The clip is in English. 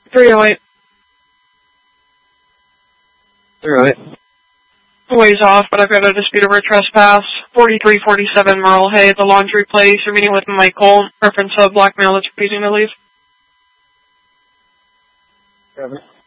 308. 308. Ways off, but I've got a dispute over trespass. 4347 Merle Hay, the laundry place. You're meeting with Michael. Reference of black male that's refusing to leave. 7.